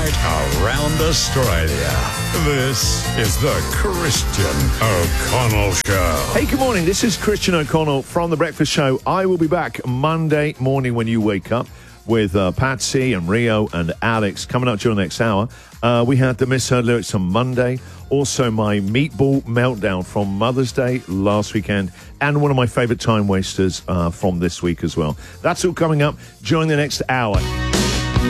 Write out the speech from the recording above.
right around Australia. This is the Christian O'Connell Show. Hey, good morning. This is Christian O'Connell from The Breakfast Show. I will be back Monday morning when you wake up with Patsy and Rio and Alex coming up during the next hour. We had the misheard lyrics on Monday. Also, my meatball meltdown from Mother's Day last weekend. And one of my favourite time wasters from this week as well. That's all coming up during the next hour.